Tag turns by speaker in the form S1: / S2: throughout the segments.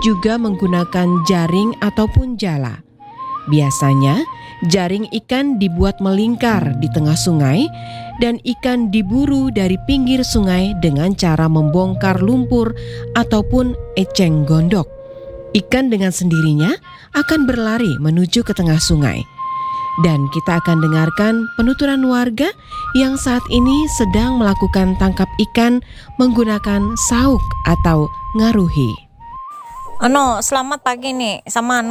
S1: juga menggunakan jaring ataupun jala. Biasanya, jaring ikan dibuat melingkar di tengah sungai dan ikan diburu dari pinggir sungai dengan cara membongkar lumpur ataupun eceng gondok. Ikan dengan sendirinya akan berlari menuju ke tengah sungai. Dan kita akan dengarkan penuturan warga yang saat ini sedang melakukan tangkap ikan menggunakan sauk atau ngaruhi.
S2: Selamat pagi nih sama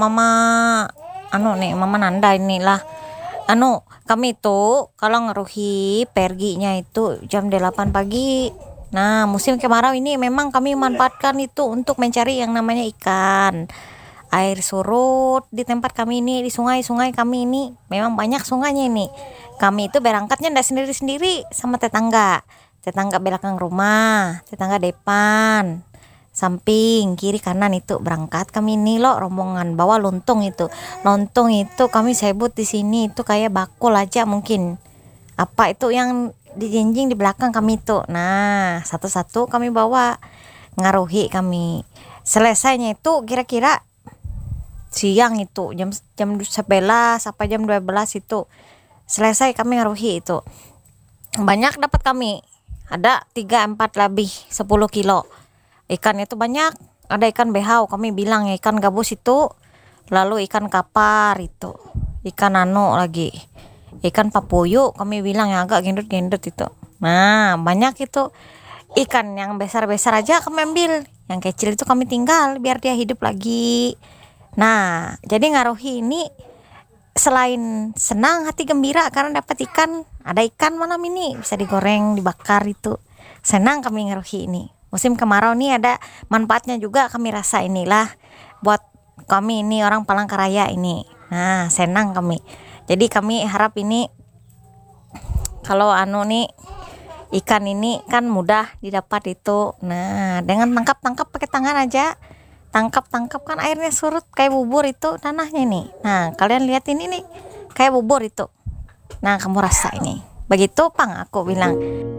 S2: Mama Nanda inilah. Kami itu kalau ngeruhi perginya itu jam 8 pagi. Nah, musim kemarau ini memang kami manfaatkan itu untuk mencari yang namanya ikan. Air surut di tempat kami ini, di sungai-sungai kami ini memang banyak sungainya ini. Kami itu berangkatnya enggak sendiri-sendiri sama tetangga belakang rumah, tetangga depan, samping, kiri, kanan itu berangkat kami ini loh rombongan bawa lontong itu. Lontong itu kami sebut di sini itu kayak bakul aja mungkin. Apa itu yang dijenjing di belakang kami itu. Nah, satu-satu kami bawa ngaruhi kami. Selesainya itu kira-kira siang itu jam 11 apa jam 12 itu selesai kami ngaruhi itu. Banyak dapat kami. Ada 3-4 lebih 10 kilo. Ikan itu banyak, ada ikan behau kami bilang, ikan gabus itu, lalu ikan kapar itu, ikan lagi, ikan papuyu kami bilang yang agak gendut-gendut itu. Nah, banyak itu ikan yang besar-besar aja kami ambil, yang kecil itu kami tinggal biar dia hidup lagi. Nah, jadi ngaruhi ini selain senang hati gembira karena dapat ikan, ada ikan malam ini bisa digoreng, dibakar itu. Senang kami ngaruhi ini. Musim kemarau nih ada manfaatnya juga kami rasa inilah buat kami ini orang Palangkaraya ini. Nah, senang kami. Jadi kami harap ini kalau nih ikan ini kan mudah didapat itu. Nah, dengan tangkap pakai tangan aja. Tangkap kan airnya surut kayak bubur itu tanahnya nih. Nah, kalian lihat ini nih kayak bubur itu. Nah, kamu rasa ini. Begitu Pang aku bilang.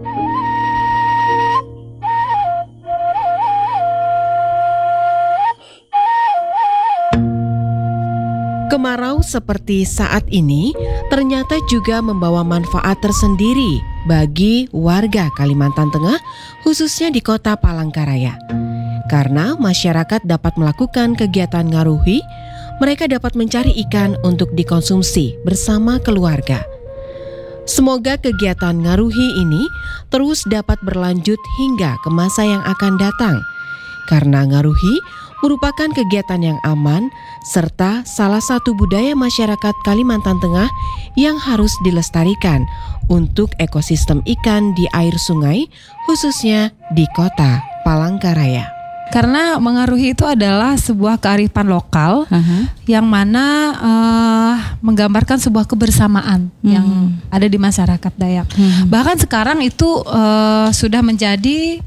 S1: Kemarau seperti saat ini ternyata juga membawa manfaat tersendiri bagi warga Kalimantan Tengah, khususnya di kota Palangkaraya. Karena masyarakat dapat melakukan kegiatan ngaruhi, mereka dapat mencari ikan untuk dikonsumsi bersama keluarga. Semoga kegiatan ngaruhi ini terus dapat berlanjut hingga ke masa yang akan datang. Karena ngaruhi merupakan kegiatan yang aman serta salah satu budaya masyarakat Kalimantan Tengah yang harus dilestarikan untuk ekosistem ikan di air sungai, khususnya di kota Palangkaraya.
S3: Karena mengaruhi itu adalah sebuah kearifan lokal yang mana menggambarkan sebuah kebersamaan yang ada di masyarakat Dayak. Bahkan sekarang itu sudah menjadi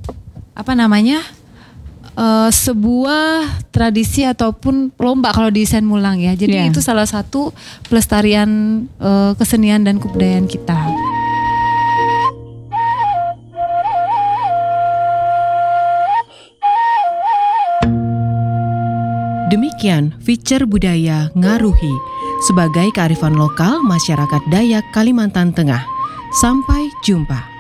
S3: sebuah tradisi ataupun lomba kalau di Sen Mulang ya. Jadi itu salah satu pelestarian kesenian dan kebudayaan kita.
S1: Demikian feature budaya ngaruhi sebagai kearifan lokal masyarakat Dayak Kalimantan Tengah. Sampai jumpa.